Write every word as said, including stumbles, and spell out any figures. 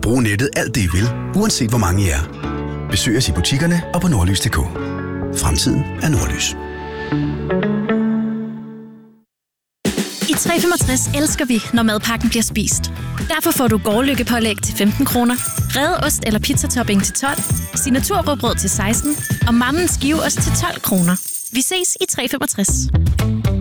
bruge nettet alt det, I vil, uanset hvor mange I er. Besøg os i butikkerne og på nordlys punktum d k. Fremtiden er Nordlys. I tre komma femogtres elsker vi, når madpakken bliver spist. Derfor får du gårdløkkepålæg til femten kroner, revet ost eller pizzatopping til tolv, signaturrugbrød til seksten og Mammens skiveost til tolv kroner. Vi ses i tre komma femogtres.